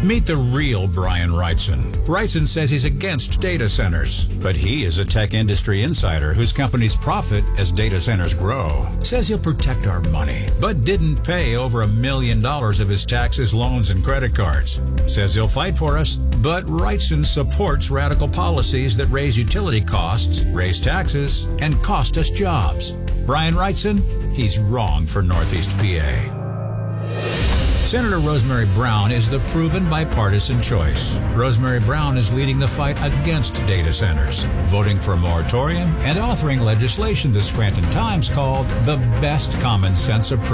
Meet the real Brian Wrightson. Wrightson says he's against data centers, but he is a tech industry insider whose companies profit as data centers grow. Says he'll protect our money, but didn't pay over $1 million of his taxes, loans, and credit cards. Says he'll fight for us, but Wrightson supports radical policies that raise utility costs, raise taxes, and cost us jobs. Brian Wrightson, he's wrong for Northeast PA. Senator Rosemary Brown is the proven bipartisan choice. Rosemary Brown is leading the fight against data centers, voting for a moratorium and authoring legislation the Scranton Times called the best common sense approach